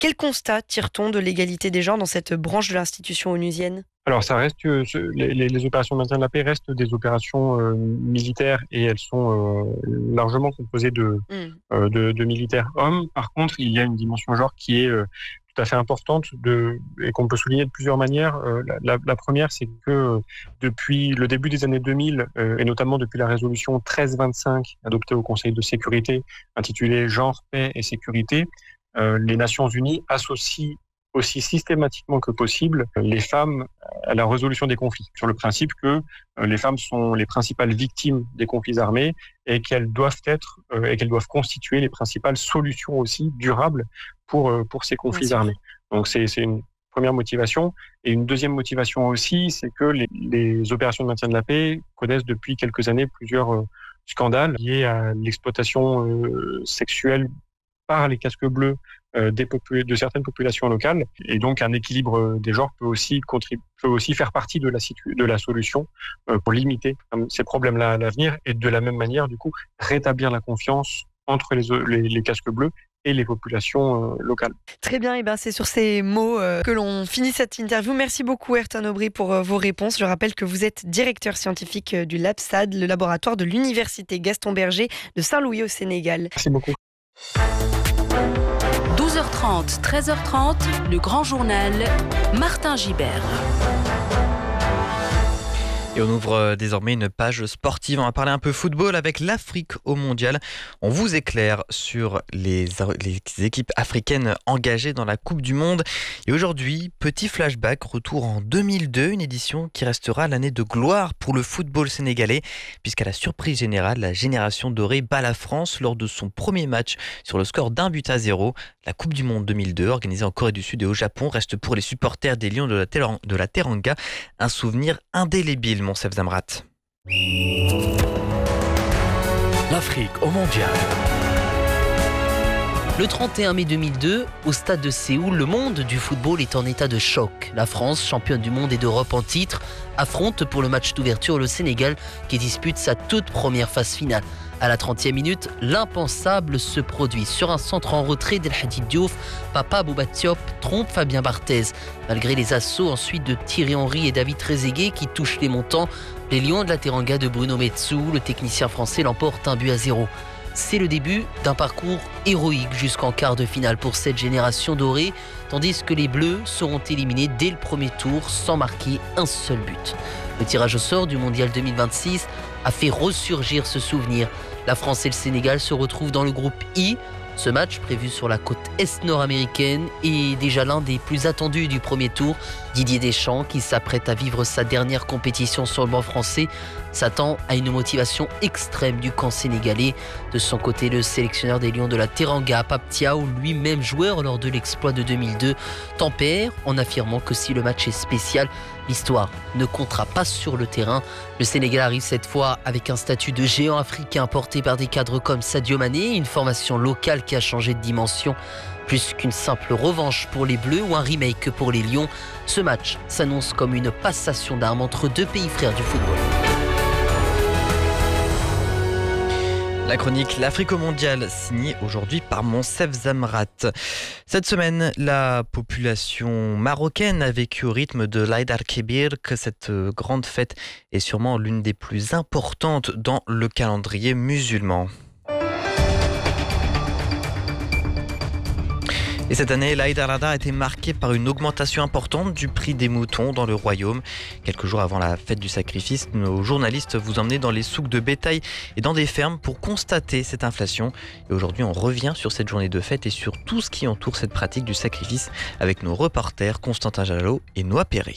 Quel constat tire-t-on de l'égalité des genres dans cette branche de l'institution onusienne ? Alors ça reste les opérations de maintien de la paix restent des opérations militaires et elles sont largement composées de militaires hommes. Par contre, il y a une dimension genre qui est tout à fait importante et qu'on peut souligner de plusieurs manières. La première, c'est que depuis le début des années 2000 et notamment depuis la résolution 1325 adoptée au Conseil de sécurité intitulée Genre, paix et sécurité, les Nations Unies associent aussi systématiquement que possible les femmes à la résolution des conflits, sur le principe que les femmes sont les principales victimes des conflits armés et qu'elles doivent constituer les principales solutions aussi durables pour ces conflits armés. Donc c'est une première motivation. Et une deuxième motivation aussi, c'est que les opérations de maintien de la paix connaissent depuis quelques années plusieurs scandales liés à l'exploitation sexuelle par les casques bleus de certaines populations locales. Et donc, un équilibre des genres peut aussi faire partie de la solution pour limiter ces problèmes-là à l'avenir et de la même manière, du coup, rétablir la confiance entre les casques bleus et les populations locales. Très bien, et c'est sur ces mots que l'on finit cette interview. Merci beaucoup Ayrton Aubry pour vos réponses. Je rappelle que vous êtes directeur scientifique du LabSAD, le laboratoire de l'Université Gaston Berger de Saint-Louis au Sénégal. Merci beaucoup. 12h30, 13h30, le grand journal, Martin Gibert. Et on ouvre désormais une page sportive. On va parler un peu football avec l'Afrique au mondial. On vous éclaire sur les équipes africaines engagées dans la Coupe du Monde. Et aujourd'hui, petit flashback, retour en 2002, une édition qui restera l'année de gloire pour le football sénégalais, puisqu'à la surprise générale, la génération dorée bat la France lors de son premier match sur le score d'1-0. La Coupe du Monde 2002, organisée en Corée du Sud et au Japon, reste pour les supporters des Lions de la Teranga un souvenir indélébile. Monsef Zamrat. L'Afrique au mondial. Le 31 mai 2002, au stade de Séoul, le monde du football est en état de choc. La France, championne du monde et d'Europe en titre, affronte pour le match d'ouverture le Sénégal qui dispute sa toute première phase finale. À la 30e minute, l'impensable se produit. Sur un centre en retrait d'El Hadji Diouf, Papa Bouba Diop trompe Fabien Barthez. Malgré les assauts ensuite de Thierry Henry et David Trezeguet qui touchent les montants, les Lions de la Teranga de Bruno Metsou, le technicien français, l'emportent 1-0. C'est le début d'un parcours héroïque jusqu'en quart de finale pour cette génération dorée, tandis que les Bleus seront éliminés dès le premier tour sans marquer un seul but. Le tirage au sort du Mondial 2026 a fait ressurgir ce souvenir. La France et le Sénégal se retrouvent dans le groupe I. Ce match, prévu sur la côte est nord-américaine, est déjà l'un des plus attendus du premier tour. Didier Deschamps, qui s'apprête à vivre sa dernière compétition sur le banc français, s'attend à une motivation extrême du camp sénégalais. De son côté, le sélectionneur des Lions de la Teranga, Pape Thiaw, lui-même joueur lors de l'exploit de 2002, tempère en affirmant que si le match est spécial, l'histoire ne comptera pas sur le terrain. Le Sénégal arrive cette fois avec un statut de géant africain porté par des cadres comme Sadio Mané, une formation locale qui a changé de dimension. Plus qu'une simple revanche pour les Bleus ou un remake pour les Lions, ce match s'annonce comme une passation d'armes entre deux pays frères du football. La chronique L'Afrique au mondial, signée aujourd'hui par Monsef Zamrat. Cette semaine, la population marocaine a vécu au rythme de l'Aïd al-Kébir, que cette grande fête est sûrement l'une des plus importantes dans le calendrier musulman. Et cette année, l'Aïd al-Adha a été marquée par une augmentation importante du prix des moutons dans le royaume. Quelques jours avant la fête du sacrifice, nos journalistes vous emmenaient dans les souks de bétail et dans des fermes pour constater cette inflation. Et aujourd'hui, on revient sur cette journée de fête et sur tout ce qui entoure cette pratique du sacrifice avec nos reporters Constantin Jalot et Noah Perret.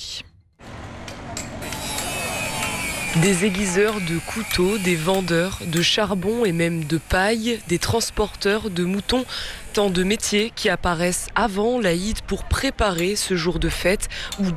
Des aiguiseurs de couteaux, des vendeurs de charbon et même de paille, des transporteurs de moutons, tant de métiers qui apparaissent avant l'Aïd pour préparer ce jour de fête où